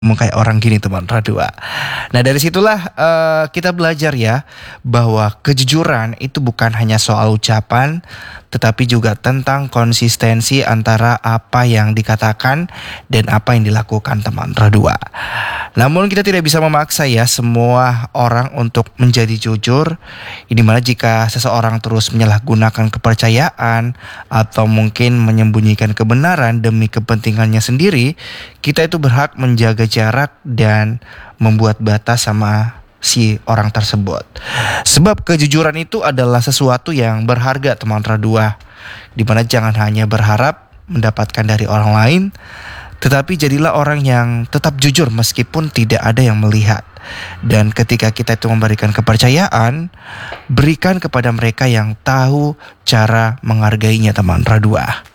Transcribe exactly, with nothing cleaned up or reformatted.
Ngomong kayak orang gini teman Radua. Nah dari situlah uh, kita belajar ya bahwa kejujuran itu bukan hanya soal ucapan, tetapi juga tentang konsistensi antara apa yang dikatakan dan apa yang dilakukan teman Radua. Namun kita tidak bisa memaksa ya semua orang untuk menjadi jujur. Ini mana jika seseorang terus menyalahgunakan kepercayaan atau mungkin menyembunyikan kebenaran demi kepentingannya sendiri, kita itu berhak menjaga jarak dan membuat batas sama si orang tersebut. Sebab kejujuran itu adalah sesuatu yang berharga teman Radua, dimana jangan hanya berharap mendapatkan dari orang lain, tetapi jadilah orang yang tetap jujur meskipun tidak ada yang melihat. Dan ketika kita itu memberikan kepercayaan, berikan kepada mereka yang tahu cara menghargainya teman Radua.